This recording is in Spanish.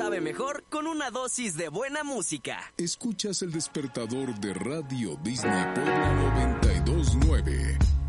sabe mejor con una dosis de buena música. Escuchas el despertador de Radio Disney Puebla 92.9.